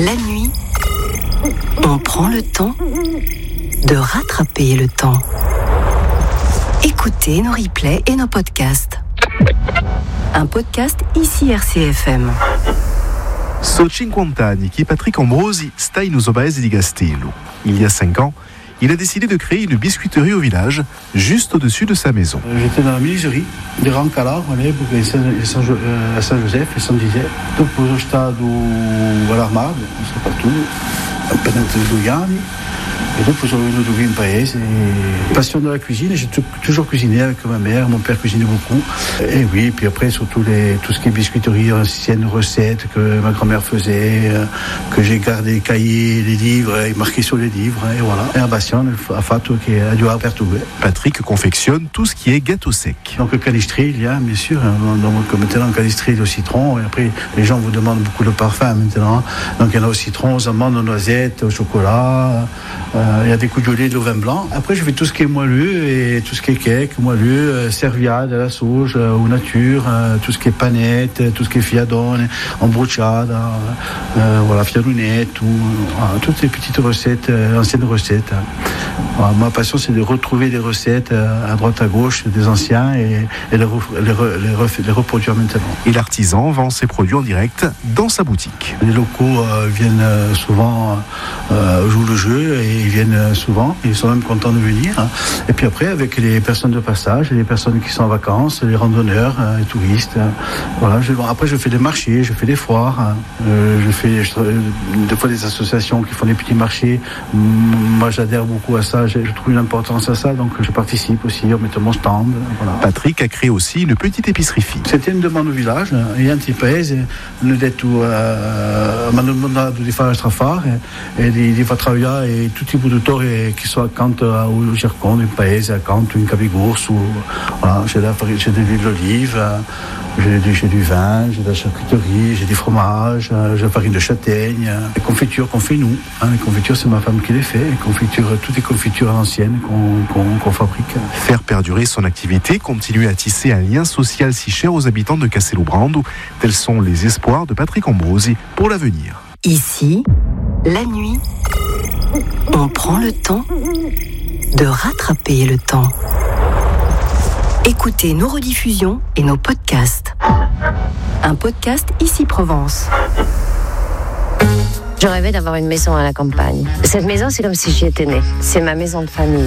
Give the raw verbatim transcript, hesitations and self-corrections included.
La nuit, on prend le temps de rattraper le temps. Écoutez nos replays et nos podcasts. Un podcast ici R C F M. So cinquante anni che Patrick Ambrosi sta in Usobaese di Castello. Il y a cinq ans, il a décidé de créer une biscuiterie au village, juste au-dessus de sa maison. J'étais dans la menuiserie di Rancala, all'epoca a San Joseph e San Gisè. Dopo sono stato all'Armado, soprattutto, pendant due anni. Et dopo sono venuto qui in paese. Passion de la cuisine, j'ai toujours cuisiné avec ma mère, mon père cuisinait beaucoup. Et oui, puis après surtout les, tout ce qui est biscuiterie, anciennes recettes que ma grand-mère faisait, que j'ai gardé cahiers, les livres, et marqué sur les livres, et voilà. Et un passion ha fatto che ha dû perturber. Patrick confectionne tout ce qui est gâteau sec. Donc le calistri, il y a bien sûr, donc maintenant le calistri au citron, et après les gens vous demandent beaucoup de parfum maintenant. Donc il y en a au citron, aux amandes, aux noisettes, au chocolat. Euh, il y a des coups de gelée de vin blanc. Après, je fais tout ce qui est moelleux et tout ce qui est cake, moelleux, euh, serviade à la sauge, euh, au nature, euh, tout ce qui est panette, tout ce qui est fiadone, embruciada, euh, voilà, fiadonette, tout, voilà, toutes ces petites recettes, euh, anciennes recettes. Voilà, ma passion, c'est de retrouver des recettes euh, à droite à gauche des anciens et, et les, les, les, les reproduire maintenant. Et l'artisan vend ses produits en direct dans sa boutique. Les locaux euh, viennent souvent euh, jouer le jeu et ils viennent souvent, ils sont même contents de venir. Et puis après, avec les personnes de passage, les personnes qui sont en vacances, les randonneurs, les touristes. Voilà. Je, après, je fais des marchés, je fais des foires, euh, je fais je, des fois des associations qui font des petits marchés. Moi, j'adhère beaucoup à ça, je, je trouve une importance à ça, donc je participe aussi en mettant mon stand. Voilà. Patrick a créé aussi une petite épicerie fine. C'était une demande au village, e anche il paese hanno detto, uh, mi hanno domandato di fare strafare e di, di far travagliare e tutti i produttori che sono accanto al Cercone, in paese, accanto in Capigorso. Voilà, j'ai, la, j'ai de l'huile d'olive, j'ai, j'ai du vin, j'ai de la charcuterie, j'ai du fromage, j'ai la farine de châtaigne. Les confitures qu'on fait nous, hein, les confitures c'est ma femme qui les fait, les confitures, toutes les confitures à l'ancienne qu'on, qu'on, qu'on fabrique. Faire perdurer son activité, continuer à tisser un lien social si cher aux habitants de Castello-Brando, tels sont les espoirs de Patrick Ambrosi pour l'avenir. Ici, la nuit, on prend le temps de rattraper le temps. Écoutez nos rediffusions et nos podcasts. Un podcast Ici Provence. Je rêvais d'avoir une maison à la campagne. Cette maison, c'est comme si j'y étais née. C'est ma maison de famille.